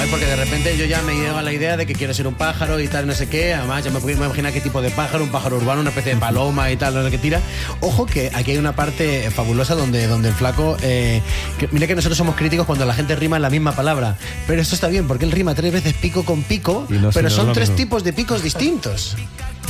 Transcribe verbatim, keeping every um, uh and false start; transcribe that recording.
guay, porque de repente yo ya me llevo a la idea de que quiero ser un pájaro y tal, no sé qué. Además, ya me puedo imaginar qué tipo de pájaro, un pájaro urbano, una especie de paloma y tal, no sé qué tira. Ojo que aquí hay una parte fabulosa donde, donde el flaco... Eh, que, mira que nosotros somos críticos cuando la gente rima en la misma palabra, pero esto está bien, porque él rima tres veces pico con pico, no, pero si no son es lo tres mismo. tipos de picos distintos.